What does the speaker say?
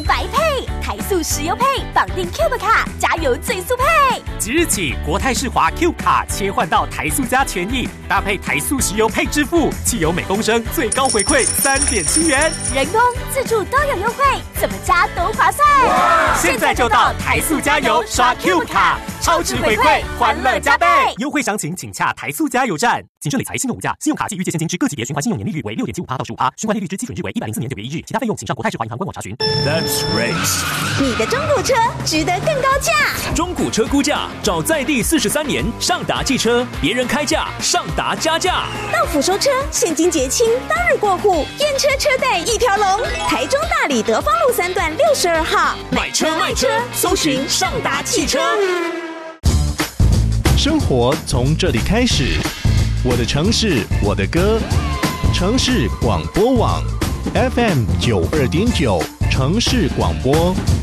白配，台塑石油配，绑定 Cube 卡，加油最速配。 即日起，国泰世华 Cube 卡切换到台塑加权益，搭配台塑石油配支付，汽油每公升最高回馈3.7元， 人工、自助都有优惠，怎么加都划算。 现在就到台塑加油刷 Cube 卡，超值回馈，欢乐加倍。优惠详情请洽台塑加油站。谨慎理财，信用无价，信用卡及预借现金之各级别循环信用年利率为6.75%到15%，循环利率之基准日为104年9月1日，其他费用请上国泰世华银行官网查询。 That's race。 你的中古车值得更高价。 中古车估价找在地43年上达汽车，别人开价，上达加价。 到府收车，现金结清，当日过户，验车车贷一条龙。台中大里德芳路3段62号， 买车卖车，搜寻上达汽车。 生活从这里开始，我的城市，我的歌，城市广播网 FM 92.9城市广播。